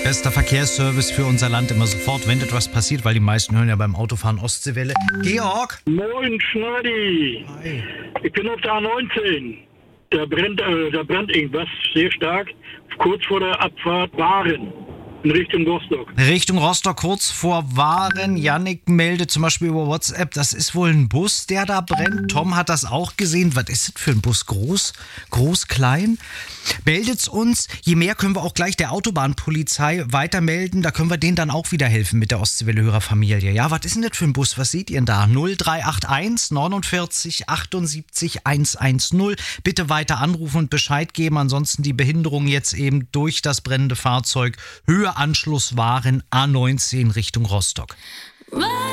Bester Verkehrsservice für unser Land immer sofort, wenn etwas passiert, weil die meisten hören ja beim Autofahren Ostseewelle. Georg! Moin, Schneidy. Hi. Ich bin auf der A19. Da brennt irgendwas sehr stark. Kurz vor der Abfahrt Waren in Richtung Rostock. Richtung Rostock, kurz vor Waren. Yannick meldet zum Beispiel über WhatsApp, das ist wohl ein Bus, der da brennt. Tom hat das auch gesehen. Was ist das für ein Bus? Groß, klein? Meldet's uns. Je mehr können wir auch gleich der Autobahnpolizei weitermelden. Da können wir denen dann auch wieder helfen mit der Ostseewelle-Hörerfamilie. Ja, was ist denn das für ein Bus? Was seht ihr denn da? 0381 49 78 110. Bitte weiter anrufen und Bescheid geben. Ansonsten die Behinderung jetzt eben durch das brennende Fahrzeug. Höheanschluss Waren A19 Richtung Rostock.